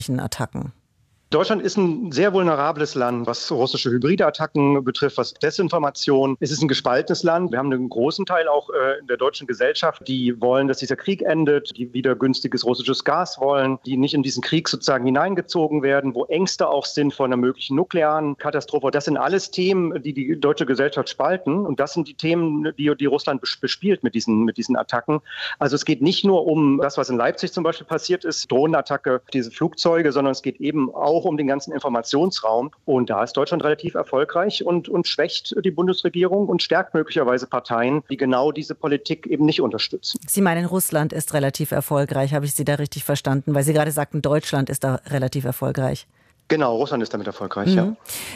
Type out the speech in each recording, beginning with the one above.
Attacken? Deutschland ist ein sehr vulnerables Land, was russische hybride Attacken betrifft, was Desinformation. Es ist ein gespaltenes Land. Wir haben einen großen Teil auch in der deutschen Gesellschaft, die wollen, dass dieser Krieg endet, die wieder günstiges russisches Gas wollen, die nicht in diesen Krieg sozusagen hineingezogen werden, wo Ängste auch sind vor einer möglichen nuklearen Katastrophe. Das sind alles Themen, die die deutsche Gesellschaft spalten. Und das sind die Themen, die Russland bespielt mit diesen Attacken. Also es geht nicht nur um das, was in Leipzig zum Beispiel passiert ist, Drohnenattacke, diese Flugzeuge, sondern es geht eben auch um den ganzen Informationsraum. Und da ist Deutschland relativ erfolgreich und schwächt die Bundesregierung und stärkt möglicherweise Parteien, die genau diese Politik eben nicht unterstützen. Sie meinen, Russland ist relativ erfolgreich. Habe ich Sie da richtig verstanden? Weil Sie gerade sagten, Deutschland ist da relativ erfolgreich. Genau, Russland ist damit erfolgreich, ja.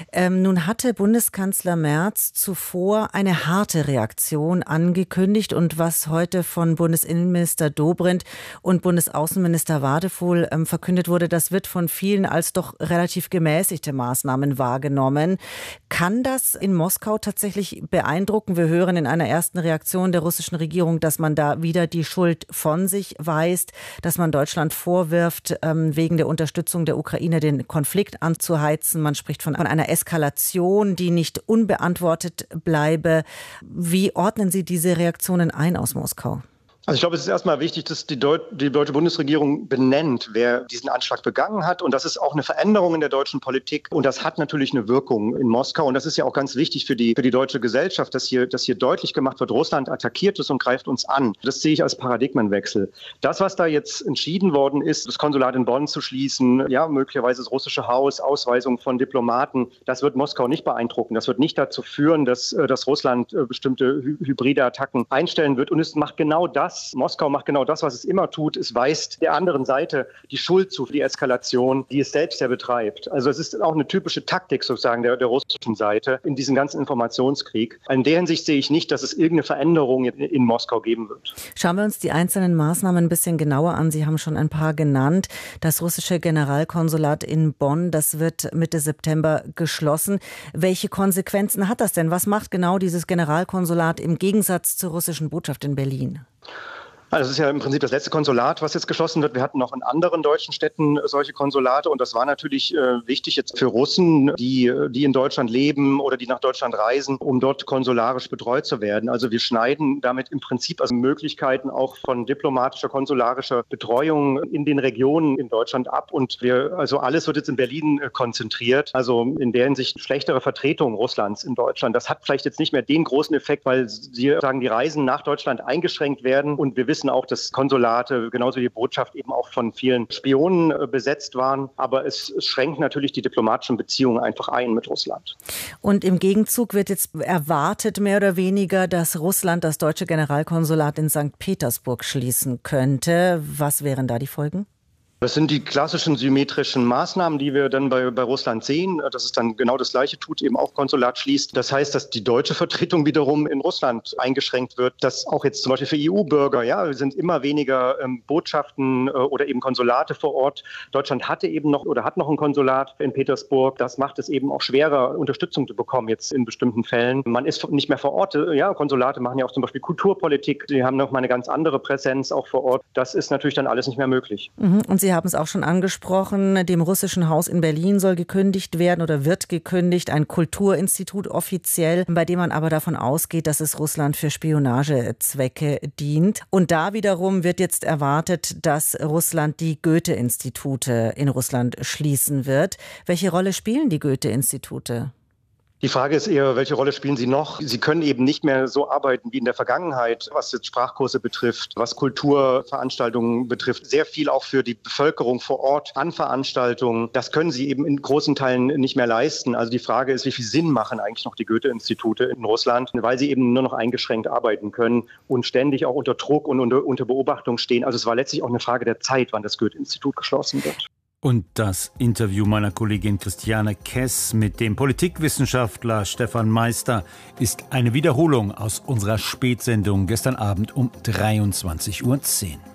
Nun hatte Bundeskanzler Merz zuvor eine harte Reaktion angekündigt und was heute von Bundesinnenminister Dobrindt und Bundesaußenminister Wadefuhl verkündet wurde, das wird von vielen als doch relativ gemäßigte Maßnahmen wahrgenommen. Kann das in Moskau tatsächlich beeindrucken? Wir hören in einer ersten Reaktion der russischen Regierung, dass man da wieder die Schuld von sich weist, dass man Deutschland vorwirft, wegen der Unterstützung der Ukraine den Konflikt anzuheizen. Man spricht von einer Eskalation, die nicht unbeantwortet bleibe. Wie ordnen Sie diese Reaktionen ein aus Moskau? Also ich glaube, es ist erstmal wichtig, dass die deutsche Bundesregierung benennt, wer diesen Anschlag begangen hat. Und das ist auch eine Veränderung in der deutschen Politik. Und das hat natürlich eine Wirkung in Moskau. Und das ist ja auch ganz wichtig für die deutsche Gesellschaft, dass hier deutlich gemacht wird, Russland attackiert es und greift uns an. Das sehe ich als Paradigmenwechsel. Das, was da jetzt entschieden worden ist, das Konsulat in Bonn zu schließen, ja, möglicherweise das russische Haus, Ausweisung von Diplomaten, das wird Moskau nicht beeindrucken. Das wird nicht dazu führen, dass Russland bestimmte hybride Attacken einstellen wird. Und es macht genau das. Moskau macht genau das, was es immer tut. Es weist der anderen Seite die Schuld zu für die Eskalation, die es selbst ja betreibt. Also es ist auch eine typische Taktik sozusagen der russischen Seite in diesem ganzen Informationskrieg. In der Hinsicht sehe ich nicht, dass es irgendeine Veränderung in Moskau geben wird. Schauen wir uns die einzelnen Maßnahmen ein bisschen genauer an. Sie haben schon ein paar genannt. Das russische Generalkonsulat in Bonn, das wird Mitte September geschlossen. Welche Konsequenzen hat das denn? Was macht genau dieses Generalkonsulat im Gegensatz zur russischen Botschaft in Berlin? Also es ist ja im Prinzip das letzte Konsulat, was jetzt geschlossen wird. Wir hatten noch in anderen deutschen Städten solche Konsulate und das war natürlich wichtig jetzt für Russen, die in Deutschland leben oder die nach Deutschland reisen, um dort konsularisch betreut zu werden. Also wir schneiden damit im Prinzip also Möglichkeiten auch von diplomatischer, konsularischer Betreuung in den Regionen in Deutschland ab und also alles wird jetzt in Berlin konzentriert. Also in der Hinsicht schlechtere Vertretung Russlands in Deutschland. Das hat vielleicht jetzt nicht mehr den großen Effekt, weil die Reisen nach Deutschland eingeschränkt werden und wir wissen auch, dass Konsulate, genauso wie die Botschaft, eben auch von vielen Spionen besetzt waren. Aber es schränkt natürlich die diplomatischen Beziehungen einfach ein mit Russland. Und im Gegenzug wird jetzt erwartet, mehr oder weniger, dass Russland das deutsche Generalkonsulat in St. Petersburg schließen könnte. Was wären da die Folgen? Das sind die klassischen symmetrischen Maßnahmen, die wir dann bei Russland sehen, dass es dann genau das Gleiche tut, eben auch Konsulat schließt. Das heißt, dass die deutsche Vertretung wiederum in Russland eingeschränkt wird, dass auch jetzt zum Beispiel für EU-Bürger, ja, sind immer weniger Botschaften oder eben Konsulate vor Ort. Deutschland hatte eben noch oder hat noch ein Konsulat in Petersburg. Das macht es eben auch schwerer, Unterstützung zu bekommen jetzt in bestimmten Fällen. Man ist nicht mehr vor Ort. Ja, Konsulate machen ja auch zum Beispiel Kulturpolitik. Die haben noch mal eine ganz andere Präsenz auch vor Ort. Das ist natürlich dann alles nicht mehr möglich. Und Sie haben es auch schon angesprochen, dem russischen Haus in Berlin soll gekündigt werden oder wird gekündigt, ein Kulturinstitut offiziell, bei dem man aber davon ausgeht, dass es Russland für Spionagezwecke dient. Und da wiederum wird jetzt erwartet, dass Russland die Goethe-Institute in Russland schließen wird. Welche Rolle spielen die Goethe-Institute? Die Frage ist eher, welche Rolle spielen sie noch? Sie können eben nicht mehr so arbeiten wie in der Vergangenheit, was jetzt Sprachkurse betrifft, was Kulturveranstaltungen betrifft. Sehr viel auch für die Bevölkerung vor Ort an Veranstaltungen. Das können sie eben in großen Teilen nicht mehr leisten. Also die Frage ist, wie viel Sinn machen eigentlich noch die Goethe-Institute in Russland, weil sie eben nur noch eingeschränkt arbeiten können und ständig auch unter Druck und unter Beobachtung stehen. Also es war letztlich auch eine Frage der Zeit, wann das Goethe-Institut geschlossen wird. Und das Interview meiner Kollegin Christiane Kess mit dem Politikwissenschaftler Stefan Meister ist eine Wiederholung aus unserer Spätsendung gestern Abend um 23:10 Uhr.